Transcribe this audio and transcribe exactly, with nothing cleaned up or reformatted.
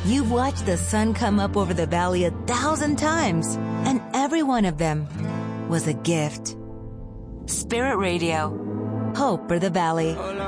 You've watched the sun come up over the valley a thousand times, and every one of them was a gift. Spirit Radio. Hope for the Valley.